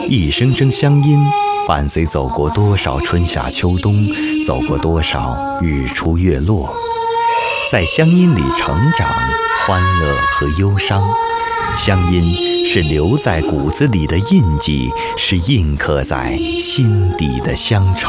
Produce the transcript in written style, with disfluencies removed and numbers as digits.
一声声乡音，伴随走过多少春夏秋冬，走过多少日出月落，在乡音里成长，欢乐和忧伤。乡音是留在骨子里的印记，是印刻在心底的乡愁。